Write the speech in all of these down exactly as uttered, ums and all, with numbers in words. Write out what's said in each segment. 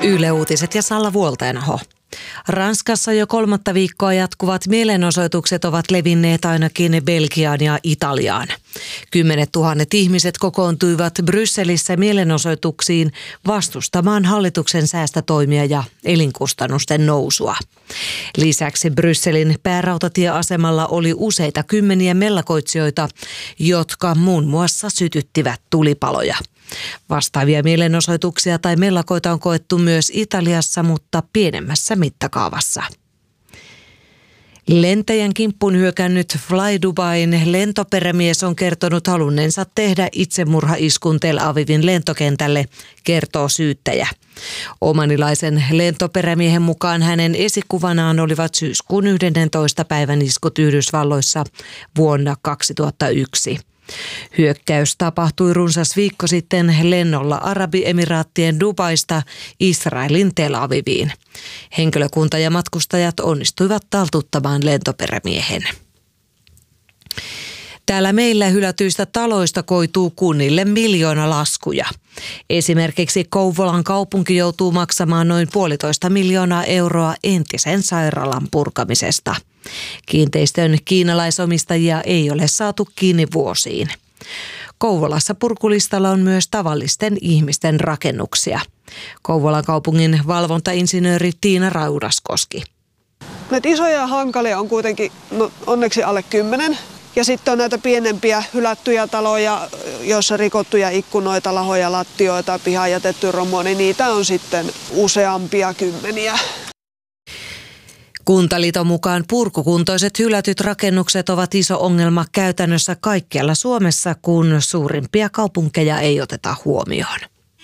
Yle Uutiset ja Salla Vuolteenaho. Ranskassa jo kolmatta viikkoa jatkuvat mielenosoitukset ovat levinneet ainakin Belgiaan ja Italiaan. Kymmenet tuhannet ihmiset kokoontuivat Brysselissä mielenosoituksiin vastustamaan hallituksen säästötoimia ja elinkustannusten nousua. Lisäksi Brysselin päärautatieasemalla oli useita kymmeniä mellakoitsijoita, jotka muun muassa sytyttivät tulipaloja. Vastaavia mielenosoituksia tai mellakoita on koettu myös Italiassa, mutta pienemmässä mittakaavassa. Lentäjän kimppuun hyökännyt Fly Dubain lentoperämies on kertonut halunneensa tehdä itsemurhaiskun Tel Avivin lentokentälle, kertoo syyttäjä. Omanilaisen lentoperämiehen mukaan hänen esikuvanaan olivat syyskuun yhdentoista päivän iskut Yhdysvalloissa vuonna kaksituhattayksi. Hyökkäys tapahtui runsas viikko sitten lennolla Arabiemiraattien Dubaista Israelin Tel Aviviin. Henkilökunta ja matkustajat onnistuivat taltuttamaan lentoperämiehen. Täällä meillä hylätyistä taloista koituu kunnille miljoona laskuja. Esimerkiksi Kouvolan kaupunki joutuu maksamaan noin puolitoista miljoonaa euroa entisen sairaalan purkamisesta. Kiinteistön kiinalaisomistajia ei ole saatu kiinni vuosiin. Kouvolassa purkulistalla on myös tavallisten ihmisten rakennuksia. Kouvolan kaupungin valvontainsinööri Tiina Raudaskoski. Näitä isoja hankalia on kuitenkin no, onneksi alle kymmenen. Ja sitten on näitä pienempiä hylättyjä taloja, joissa rikottuja ikkunoita, lahoja, lattioita, pihaan jätetty romua, niin niitä on sitten useampia kymmeniä. Kuntaliiton mukaan purkukuntoiset hylätyt rakennukset ovat iso ongelma käytännössä kaikkialla Suomessa, kun suurimpia kaupunkeja ei oteta huomioon.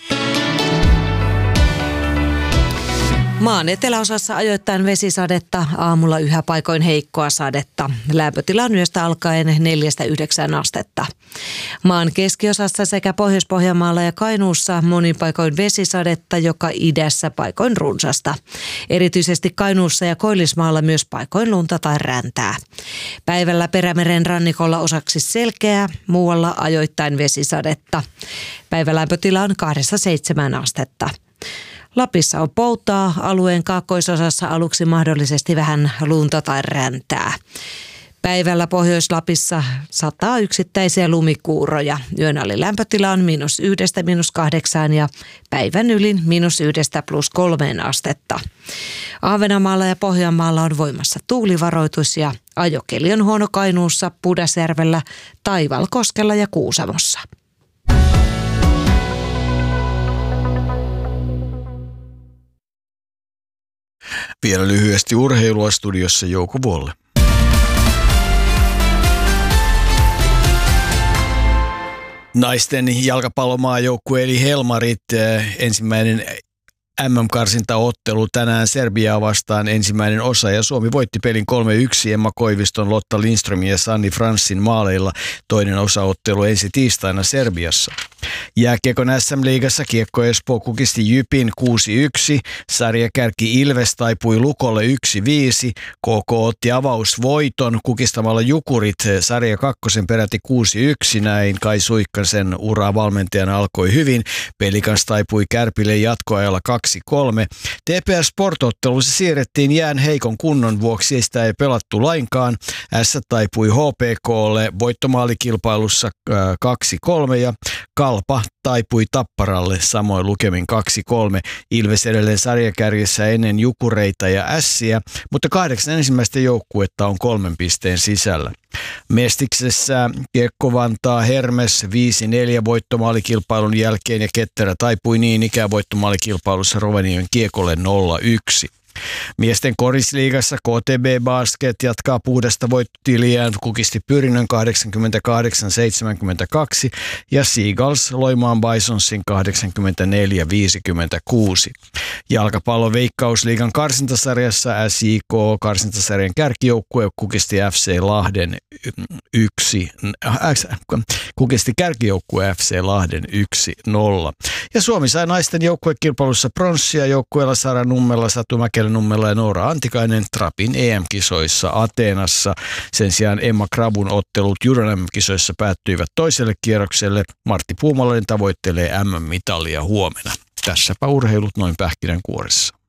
Maan eteläosassa ajoittain vesisadetta, aamulla yhä paikoin heikkoa sadetta. Lämpötila on yöstä alkaen neljästä yhdeksään astetta. Maan keskiosassa sekä Pohjois-Pohjanmaalla ja Kainuussa monin paikoin vesisadetta, joka idässä paikoin runsasta. Erityisesti Kainuussa ja Koillismaalla myös paikoin lunta tai räntää. Päivällä Perämeren rannikolla osaksi selkeää, muualla ajoittain vesisadetta. Päivälämpötila on kahdesta seitsemään astetta. Lapissa on poutaa, alueen kaakkoisosassa aluksi mahdollisesti vähän lunta tai räntää. Päivällä Pohjois-Lapissa sataa yksittäisiä lumikuuroja. Yön ali lämpötila on miinus yhdestä miinus kahdeksaan ja päivän ylin miinus yhdestä plus kolmeen astetta. Ahvenanmaalla ja Pohjanmaalla on voimassa tuulivaroitus ja ajokeli on huono Kainuussa, Pudasjärvellä, Taivalkoskella ja Kuusamossa. Vielä lyhyesti urheilua studiossa Jouko Vuolle. Naisten jalkapallomaajoukkue eli Helmarit ensimmäinen M M-karsintaottelu tänään Serbiaa vastaan ensimmäinen osa ja Suomi voitti pelin kolme yksi Emma Koiviston, Lotta Lindströmin ja Sanni Franssin maaleilla. Toinen osaottelu ensi tiistaina Serbiassa. Jääkiekon S M-liigassa Kiekko Espoo kukisti Jypin kuusi yksi, sarjakärki Ilves taipui Lukolle yksi viisi, K K otti avausvoiton kukistamalla Jukurit sarja kakkosen peräti kuusi yksi, näin Kai Suikkasen ura valmentajana alkoi hyvin, Pelikans taipui Kärpille jatkoajalla kaksi kolme. T P S Sport-ottelussa siirrettiin jään heikon kunnon vuoksi, sitä ei pelattu lainkaan, S taipui H P K:lle voittomaalikilpailussa kaksi kolme ja Kalpa taipui Tapparalle samoin lukemin kaksi kolme. Ilves edelleen sarjakärjessä ennen Jukureita ja Ässiä, mutta kahdeksan ensimmäistä joukkuetta on kolmen pisteen sisällä. Mestiksessä Kiekko Vantaa Hermes viisi neljä voittomaalikilpailun jälkeen ja Ketterä taipui niin ikään voittomaalikilpailussa Rovaniemen Kiekolle nolla yksi. Miesten korisliigassa K T B Basket jatkaa puhdasta voittotiliään, kukisti Pyrinnön kahdeksankymmentäkahdeksan seitsemänkymmentäkaksi ja Seagulls Loimaan Bisonsin kahdeksankymmentäneljä viisikymmentäkuusi. Jalkapallon Veikkausliigan karsintasarjassa S J K karsintasarjan kärkijoukkue kukisti F C Lahden yksi, äh, kukisti kärkijoukkue F C Lahden yksi nolla. Ja Suomi sai naisten joukkuekilpailussa pronssia joukkueella Sara Nummela, Satu Mäkelä-Nummela ja Noora Antikainen Trapin E M-kisoissa Ateenassa. Sen sijaan Emma Krabun ottelut Juron M M-kisoissa päättyivät toiselle kierrokselle. Martti Puumalainen tavoittelee M M-mitalia huomenna. Tässäpä urheilut noin pähkinänkuoressa.